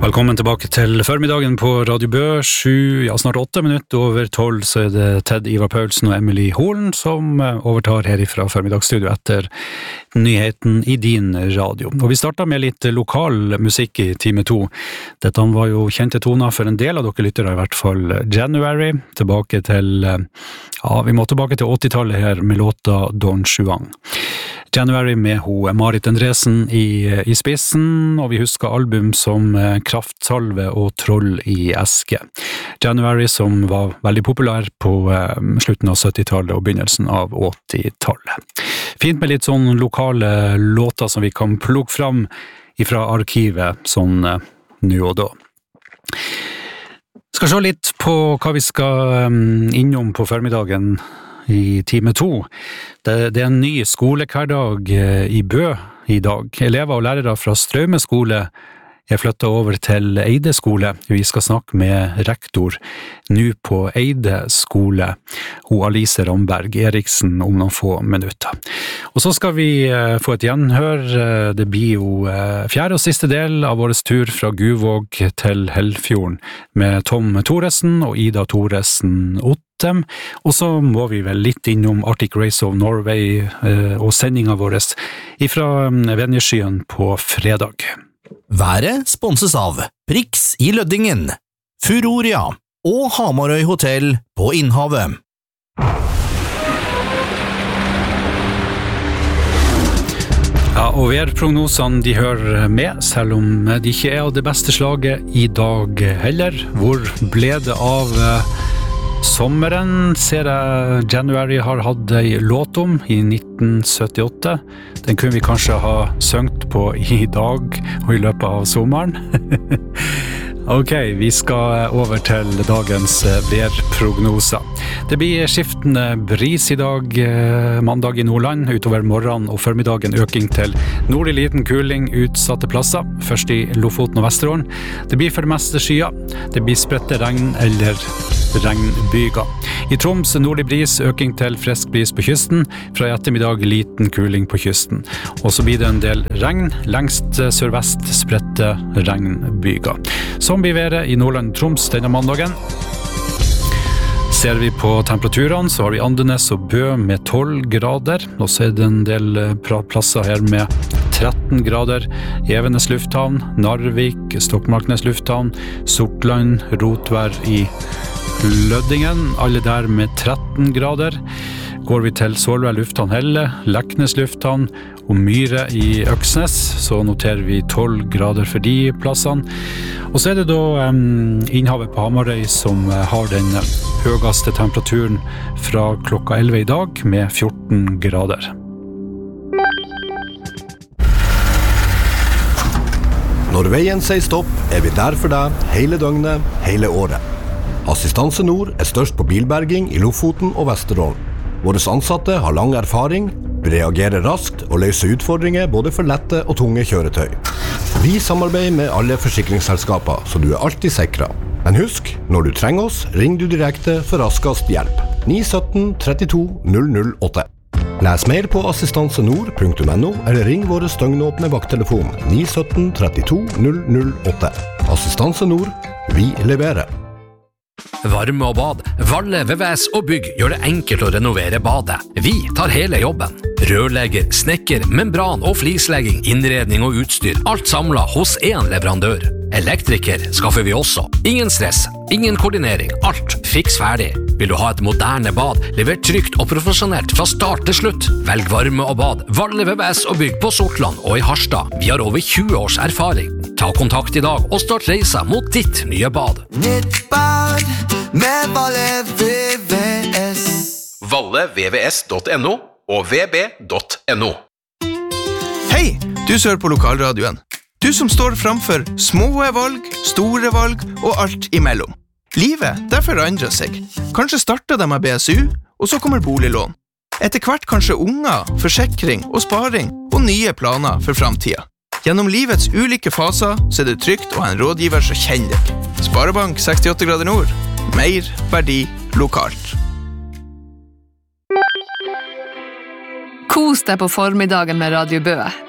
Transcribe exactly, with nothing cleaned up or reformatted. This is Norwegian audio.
Velkommen tilbake til formiddagen på Radio Bø, sju, ja snart åtte minutter over tolv, så er det Ted Ivar Paulsen og Emily Holen som overtar herifra formiddagsstudio etter nyheten i din radio. Og vi startet med litt lokal musikk i time to. Dette var jo kjente toner for en del av dere lyttere, i hvert fall January, tilbake til, ja, vi må tilbake til åttitallet her med låta Don Juan. January med ho Marit Andresen i, i spissen, og vi husker album som Kraftsalve og Troll i eske. January som var veldig populær på eh, slutten av syttitallet og begynnelsen av åttitallet. Fint med litt sånn lokale låter som vi kan plukke fram ifra arkivet sånn eh, nå og da. Skal se litt på hva vi skal um, innom på formiddagen i time to. Det, det er en ny skolehverdag i Bø i dag. Elever og lærere fra Straume skole er flyttet over til Eide skole. Vi skal snakke med rektor nå på Eide skole, hun Alice Ramberg Eriksen, om noen få minutter. Og så skal vi få et gjenhør. Det blir jo fjerde og siste del av vår tur fra Guvåg til Helfjorden med Tom Thoresen og Ida Thoresen Ott. Og så må vi vel litt innom Arctic Race of Norway eh, og sendingen vår ifra Venjeskyen på fredag. Været sponses av Prix i Løddingen, Furoria og Hamarøy Hotel på Innhavet. Ja, og værprognosene de hører med, selv om de ikke er av det beste slaget i dag heller. Hvor ble det av sommeren, ser jeg January har hatt en låt om i nitten syttiåtte. Den kunne vi kanskje ha søngt på i dag og i løpet av sommeren. Ok, vi skal over til dagens værprognoser. Det blir skiftende bris i dag, mandag i Nordland, utover morgenen og formiddagen øking til nordlig liten kuling utsatte plasser, først i Lofoten og Vesterålen. Det blir for det meste skyer, det blir spredte regn eller regnbyger. I Troms nordlig bris, øking til frisk bris på kysten, fra i ettermiddag liten kuling på kysten. Og så blir det en del regn, lengst sørvest spredte regnbyger. Som blir været i Nordland og Troms denne mandagen. Ser vi på temperaturene, så har vi Andenes og Bø med tolv grader, og så er det en del plasser her med tretten grader. Evenes lufthavn, Narvik, Stokmarknes lufthavn, Sortland, Rotvær i Løddingen, alle der med tretten grader. Går vi til Solveig lufthavn Helle, Leknes lufthavn og Myre i Øksnes, så noterer vi tolv grader for de plassene. Og så er det da um, Innhavet på Hamarøy som uh, har den høyeste temperaturen fra klokka elleve i dag med fjorten grader. Når veien sier stopp, er vi der for deg hele døgnet, hele året. Assistanse Nord er størst på bilberging i Lofoten og Vesterålen. Våre ansatte har lang erfaring, reagerer raskt og løser utfordringer både for lette og tunge kjøretøy. Vi samarbeider med alle forsikringsselskaper, så du er alltid sikret. Men husk, når du trenger oss, ring du direkte for raskest hjelp. ni ett syv trettito null null åtte. Les mer på assistansenord punktum no eller ring våre støgnåpne vakttelefon ni ett syv trettito null null åtte. Assistanse Nord, vi leverer. Varme og bad, Valle, V V S og Bygg gjør det enkelt å renovere badet. Vi tar hele jobben. Rørlegger, snekker, membran og flislegging, innredning og utstyr. Alt samlet hos en leverandør. Elektriker skaffer vi også. Ingen stress, ingen koordinering, alt fiks ferdig. Vil du ha et moderne bad, levert trygt og profesjonelt fra start til slutt? Velg varme og bad, Valle, V V S og Bygg på Sortland og i Harstad. Vi har over tjue års erfaring. Ta kontakt i dag og start reisa mot ditt nye bad. Nytt bad med Valle V V S. valle v v s punktum no og v b punktum no. Hei, du som hører på lokalradioen. Du som står framfor små valg, store valg og alt imellom. Livet, det forandrer seg. Kanskje starter det med B S U, og så kommer boliglån. Etter hvert kanskje unger, forsikring og sparing, og nye planer for fremtiden. Gjennom livets ulike faser så er det trygt å ha en rådgiver som kjenner deg. Sparebank sekstiåtte grader nord. Mer verdi lokalt. Kos deg på formiddagen med Radio Bø.